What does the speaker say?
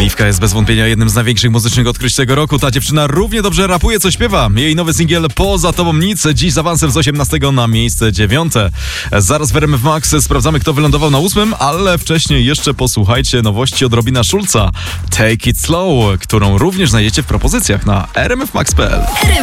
Oliwka jest bez wątpienia jednym z największych muzycznych odkryć tego roku. Ta dziewczyna równie dobrze rapuje, co śpiewa. Jej nowy singiel Poza Tobą Nic dziś z awansem z 18 na miejsce 9. Zaraz w RMF Max sprawdzamy, kto wylądował na 8, ale wcześniej jeszcze posłuchajcie nowości od Robina Schulza. Take It Slow, którą również znajdziecie w propozycjach na rmfmax.pl.